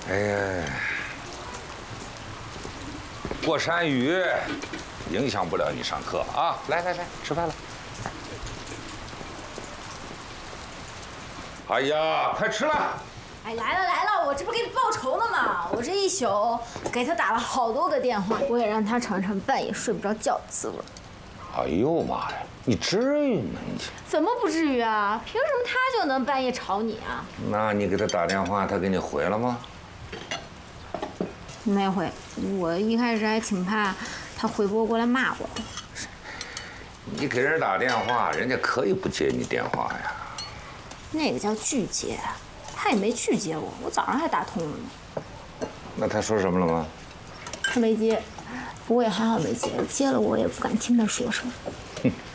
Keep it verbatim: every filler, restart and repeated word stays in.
哎呀，过山雨影响不了你上课啊！来来来，吃饭了。哎呀，快吃了！ 哎，来了来了，我这不给你报仇呢吗？我这一宿给他打了好多个电话，我也让他尝尝半夜睡不着觉的滋味。 哎呦妈呀，你至于吗你？ 怎么不至于啊？凭什么他就能半夜吵你啊？ 那你给他打电话，他给你回了吗？ 没回，我一开始还挺怕他回拨过来骂我。 你给人打电话，人家可以不接你电话呀。 那个叫拒接，他也没拒接我，我早上还打通了呢。 那他说什么了吗？ 他没接，不过也还好没接，接了我也不敢听他说什么。 哼。